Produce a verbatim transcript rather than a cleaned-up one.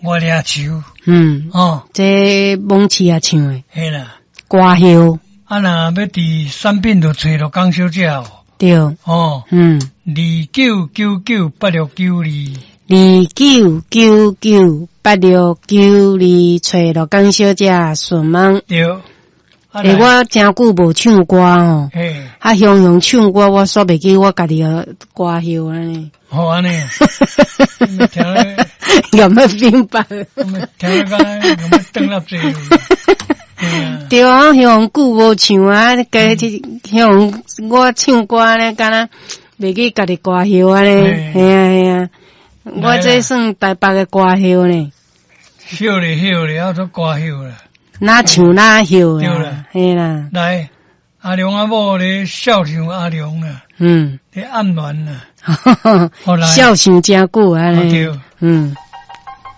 我俩唱， 嗯， 哦， 这蒙奇也唱诶， 嘿啦， 歌谣， 啊若要伫产品就找到江小姐哦， 对， 哦， 嗯， 二九九九八六九二， 二九九九八六九二，找到江小姐顺梦。 对，啊诶，我真久无唱歌吼， 嘿， 啊，雄雄唱歌我煞袂记我家己个歌谣安尼。 好安尼，你听咧， 有没有明白？ 我们听咧讲，有没登入这？ 对啊，雄久无唱啊，家己雄我唱歌咧，敢若袂记家己歌谣安尼，系啊系啊，我这算台北个歌谣呢。 晓咧晓咧，要做歌晓啦。 哪唱哪晓对啦啦， 嘿啦， 来，阿良阿某咧笑唱阿良啦， 嗯， 咧暗恋啦， 笑想真久安尼， 对， 嗯。